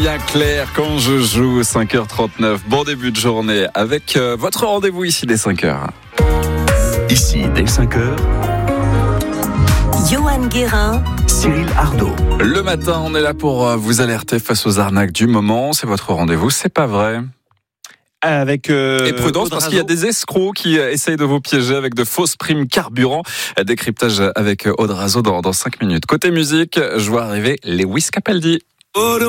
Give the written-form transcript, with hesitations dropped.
bien clair quand je joue. 5h39, bon début de journée avec votre rendez-vous ici dès 5h. Ici dès 5h, Johan Guérin, Cyril Ardo. Le matin, on est là pour vous alerter face aux arnaques du moment. C'est votre rendez-vous, c'est pas vrai. Avec Et prudence parce qu'il y a des escrocs qui essayent de vous piéger avec de fausses primes carburant. Décryptage avec Audrazo dans 5 minutes. Côté musique, je vois arriver Lewis Capaldi.